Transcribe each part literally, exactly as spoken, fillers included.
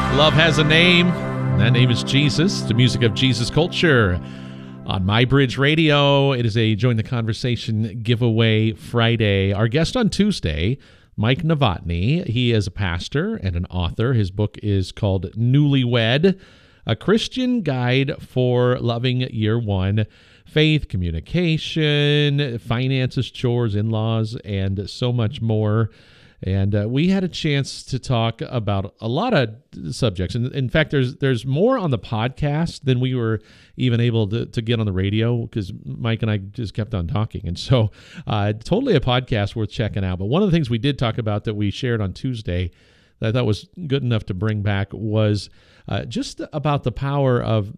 Love has a name. That name is Jesus, the music of Jesus culture. On MyBridge Radio, it is a Join the Conversation giveaway Friday. Our guest on Tuesday, Mike Novotny. He is a pastor and an author. His book is called Newlywed, a Christian guide for loving year one. Faith, communication, finances, chores, in-laws, and so much more. And uh, we had a chance to talk about a lot of subjects. And in fact, there's there's more on the podcast than we were even able to, to get on the radio, because Mike and I just kept on talking. And so uh, totally a podcast worth checking out. But one of the things we did talk about that we shared on Tuesday that I thought was good enough to bring back was uh, just about the power of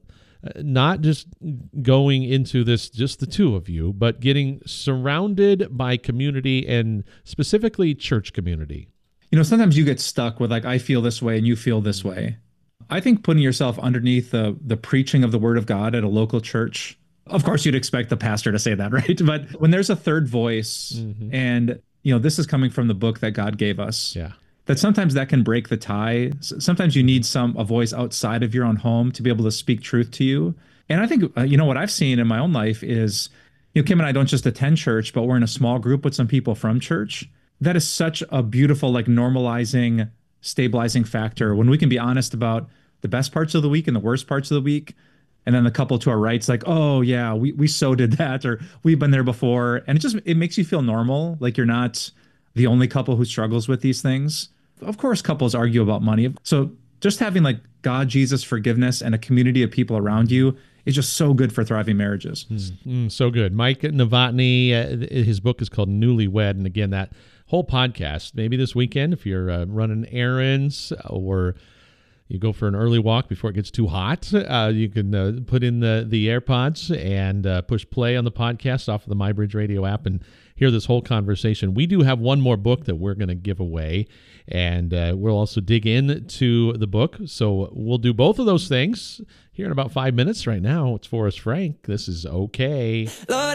not just going into this, just the two of you, but getting surrounded by community and specifically church community. You know, sometimes you get stuck with like, I feel this way and you feel this way. I think putting yourself underneath the the preaching of the word of God at a local church, of course, you'd expect the pastor to say that, right? But when there's a third voice mm-hmm. and, you know, this is coming from the book that God gave us. Yeah. That sometimes that can break the tie. Sometimes you need some a voice outside of your own home to be able to speak truth to you. And I think, uh, you know, what I've seen in my own life is, you know, Kim and I don't just attend church, but we're in a small group with some people from church. That is such a beautiful, like normalizing, stabilizing factor when we can be honest about the best parts of the week and the worst parts of the week. And then the couple to our right's like, oh yeah, we, we so did that, or we've been there before. And it just, it makes you feel normal. Like you're not the only couple who struggles with these things. Of course, couples argue about money. So just having like God, Jesus, forgiveness, and a community of people around you is just so good for thriving marriages. Mm, mm, so good. Mike Novotny, uh, his book is called Newlywed. And again, that whole podcast, maybe this weekend, if you're uh, running errands or you go for an early walk before it gets too hot, uh, you can uh, put in the, the AirPods and uh, push play on the podcast off of the MyBridge Radio app and hear this whole conversation. We do have one more book that we're going to give away, and uh, we'll also dig into the book. So we'll do both of those things here in about five minutes. Right now, it's Forrest Frank. This is Okay. Lord,